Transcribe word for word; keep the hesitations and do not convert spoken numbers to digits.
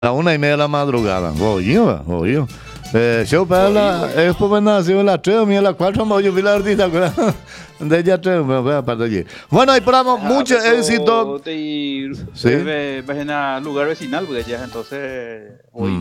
A la una y media de la madrugada. Oye, oye. Eh, yo para la expo nació las tres, a las cuatro, me voy a artista, de ella tres, me voy a partir allí. Bueno, esperamos mucho éxito. Te ir Sí. a lugar vecinal, porque ya entonces voy. Mm.